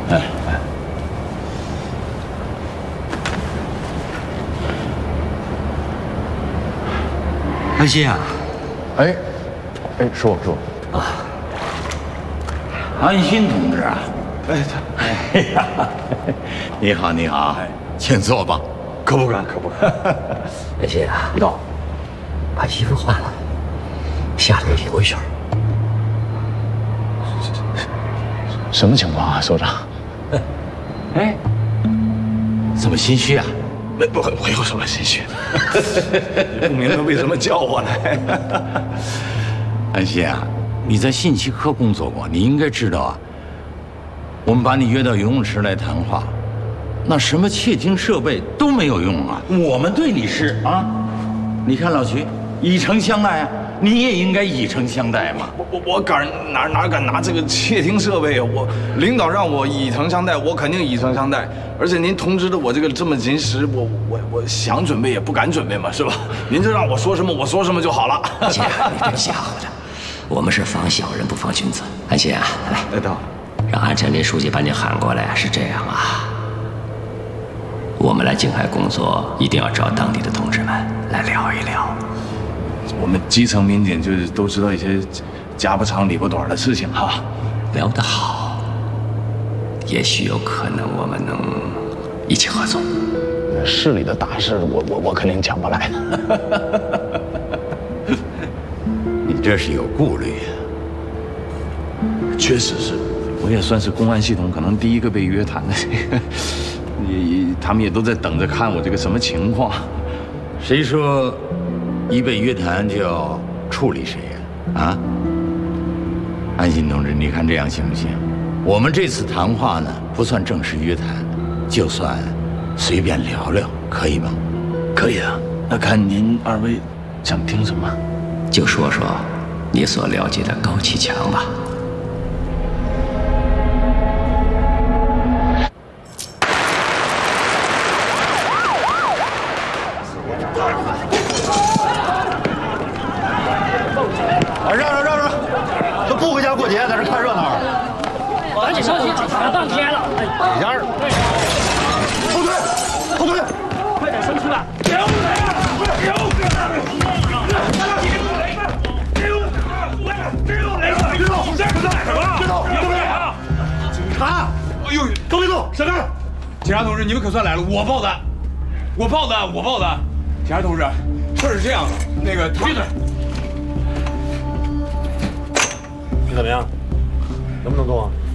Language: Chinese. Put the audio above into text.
哎。安心啊！ 哎，说啊，安心同志啊！哎呀，你好，你好，请坐吧。 可不敢。 安心啊，李导，把衣服换了，下来溜一圈。 什么情况啊，所长？ 哎，这么心虚啊？ 我有什么心虚？不明白为什么叫我来？ 安心啊，你在信息科工作过，你应该知道啊。我们把你约到游泳池来谈话，那什么窃听设备都没有用啊。我们对你是啊，你看老徐以诚相待啊，你也应该以诚相待嘛。 我哪敢拿这个窃听设备啊？我领导让我以诚相待，我肯定以诚相待。而且您通知的我这么临时，我想准备也不敢准备嘛，是吧？您就让我说什么我说什么就好了。 姐，你别吓唬他，我们是防小人不防君子。安心啊，来， 领导， 让安晨林书记把你喊过来。是这样啊，我们来静海工作，一定要找当地的同志们来聊一聊。 我们基层民警就是都知道一些家不长里不短的事情哈。 聊得好，也许有可能我们能一起合作。 市里的大事，我肯定抢不来。 你这是有顾虑啊。 确实是，我也算是公安系统可能第一个被约谈的。他们也都在等着看我这个什么情况。 谁说一被约谈就要处理谁呀？啊，安心同志，你看这样行不行？我们这次谈话呢，不算正式约谈，就算随便聊聊，可以吗？ 可以啊，那看您二位想听什么？ 就说说你所了解的高启强吧。 让，都不回家过节，在这看热闹。 赶紧上去，马上天了。 几家？后退！ 快点伸出来！ 警察！哎呦，都别动，闪开！ 警察同志，你们可算来了，我报的。警察同志，事儿是这样的，那个他。 你怎么样？能不能动啊？